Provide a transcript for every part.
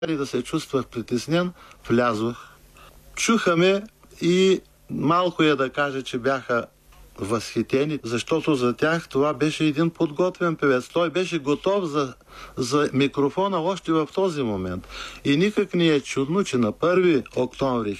и да се чувствах притеснен, влязох. Чуха ме и малко е да кажа, че бяха възхитени, защото за тях това беше един подготвен певец. Той беше готов за микрофона още в този момент. И никак не е чудно, че на 1 октомври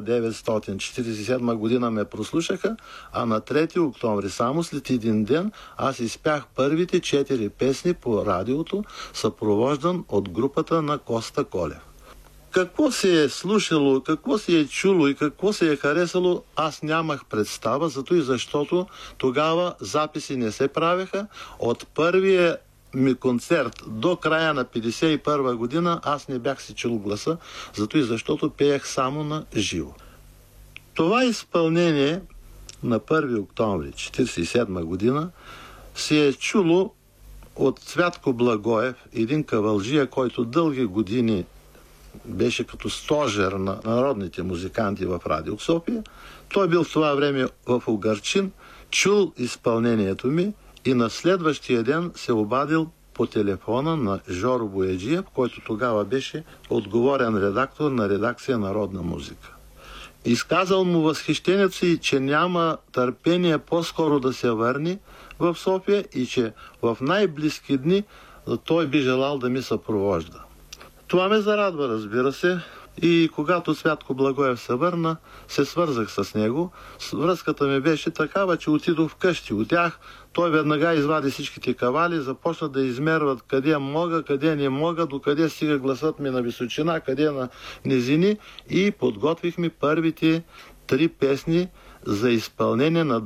1947 година ме прослушаха, а на 3 октомври, само след един ден, аз изпях първите 4 песни по радиото, съпровождан от групата на Коста Колев. Какво се е слушало, какво се е чуло и какво се е харесало, аз нямах представа, зато и защото тогава записи не се правеха. От първия ми концерт до края на 1951 година аз не бях си чул гласа, зато и защото пеех само на живо. Това изпълнение на 1 октомври 1947 година се е чуло от Цвятко Благоев, един кавалджия, който дълги години беше като стожер на народните музиканти в Радио София. Той бил в това време в Угърчин, чул изпълнението ми и на следващия ден се обадил по телефона на Жоро Бояджиев, който тогава беше отговорен редактор на редакция Народна музика. Изказал му възхищението си, че няма търпение по-скоро да се върне в София и че в най-близки дни той би желал да ми съпровожда. Това ме зарадва, разбира се, и когато Цвятко Благоев се върна, се свързах с него. Връзката ми беше такава, че отидох вкъщи от тях. Той веднага извади всичките кавали, започна да измерват къде мога, къде не мога, докъде стига гласът ми на височина, къде на низини, и подготвихме първите 3 песни за изпълнение на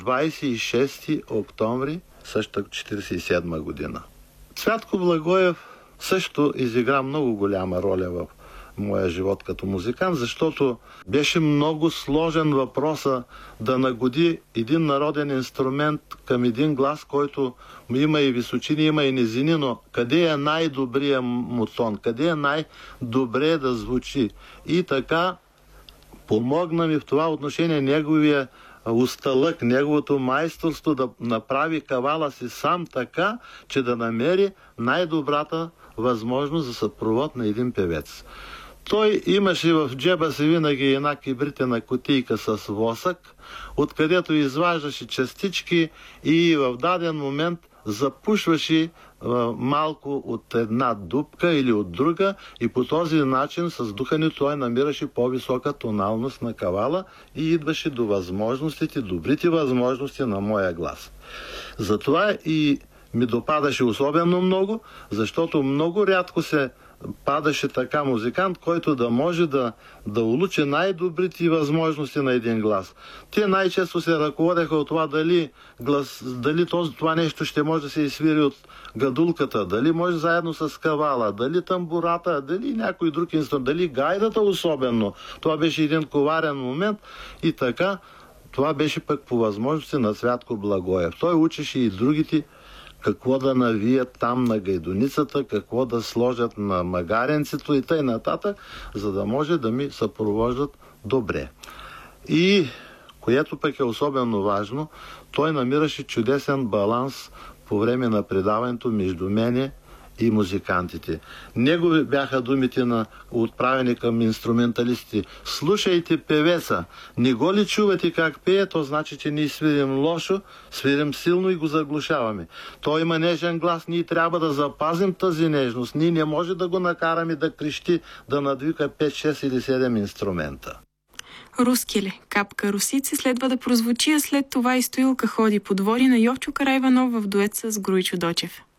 26 октомври същата 1947 година. Цвятко Благоев също изигра много голяма роля в моя живот като музикант, защото беше много сложен въпроса да нагоди един народен инструмент към един глас, който има и височини, има и низини, но къде е най-добрия му тон, къде е най-добре да звучи. И така помогна ми в това отношение неговия усталък, неговото майсторство да направи кавала си сам така, че да намери най-добрата възможност за съпровод на един певец. Той имаше в джеба си винаги една кибритена кутийка с восък, откъдето изваждаше частички и в даден момент запушваше малко от една дупка или от друга, и по този начин с духането той намираше по-висока тоналност на кавала и идваше до възможностите, добрите възможности на моя глас. Затова и ми допадаше особено много, защото много рядко се падаше така музикант, който да може да улучи най-добрите възможности на един глас. Те най-често се ръководеха от това дали това нещо ще може да се изсвири от гадулката, дали може заедно с кавала, дали тамбурата, дали някой друг инструмент, дали гайдата особено. Това беше един коварен момент и така това беше пък по възможности на Цвятко Благоев. Той учеше и другите какво да навият там на гайдуницата, какво да сложат на магаренцето и тъй нататък, за да може да ми съпровождат добре. И, което пък е особено важно, той намираше чудесен баланс по време на предаването между мене и музикантите. Негови бяха думите отправени към инструменталистите: слушайте певеца, не го ли чувате как пее, то значи, че ние свирим лошо, свирим силно и го заглушаваме. Той има нежен глас, ние трябва да запазим тази нежност, ние не може да го накараме да крещи, да надвика 5, 6 или 7 инструмента. Рускеле, капка русици следва да прозвучи, а след това и Стоилка ходи по двори на Йовчо Карайванов в дует с Груйчо Дочев.